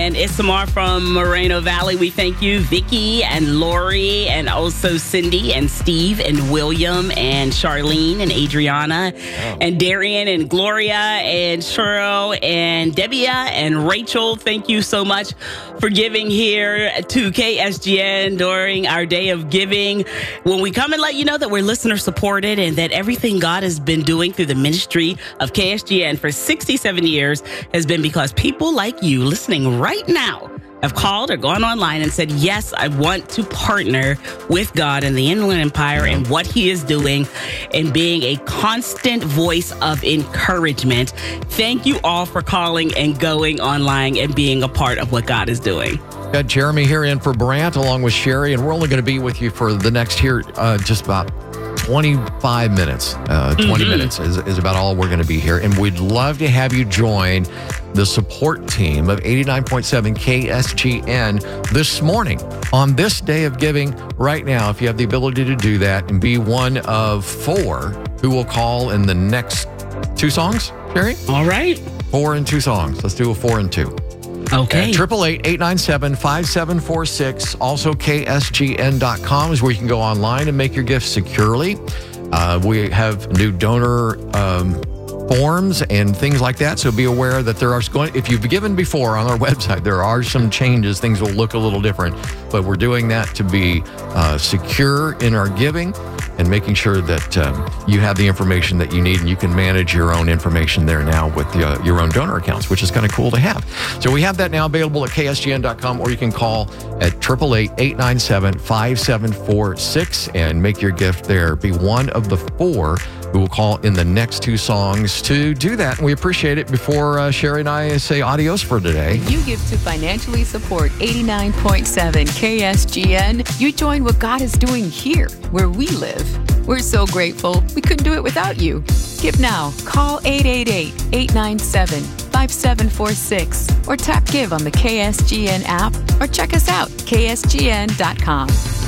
And Isamar from Moreno Valley, we thank you. Vicky and Lori and also Cindy and Steve and William and Charlene and Adriana and Darian and Gloria and Cheryl and Debbia and Rachel. Thank you so much for giving here to KSGN during our day of giving. When we come and let you know that we're listener supported and that everything God has been doing through the ministry of KSGN for 67 years has been because people like you listening right now have called or gone online and said, yes, I want to partner with God and the Inland Empire and what he is doing and being a constant voice of encouragement. Thank you all for calling and going online and being a part of what God is doing. Got Jeremy here in for Brant along with Sherry, and we're only going to be with you for the next here just about 25 minutes. 20 minutes is about all we're going to be here. And we'd love to have you join the support team of 89.7 KSGN this morning on this day of giving right now. If you have the ability to do that and be one of 4 who will call in the next 2 songs, Sherry? All right. 4 and 2 songs. Let's do a 4 and 2. Okay. 888-897-5746. Also, KSGN.com is where you can go online and make your gifts securely. We have new donor forms and things like that. So be aware that there are going, if you've given before on our website, there are some changes. Things will look a little different, but we're doing that to be secure in our giving and making sure that you have the information that you need and you can manage your own information there now with your own donor accounts, which is kind of cool to have. So we have that now available at KSGN.com, or you can call at 888-897-5746 and make your gift there. Be one of the 4 who will call in the next 2 songs to do that. And we appreciate it. Before Sherry and I say adios for today. You give to financially support 89.7 KSGN. You join what God is doing here, where we live. We're so grateful. We couldn't do it without you. Give now. Call 888-897-5746 or tap give on the KSGN app or check us out, ksgn.com.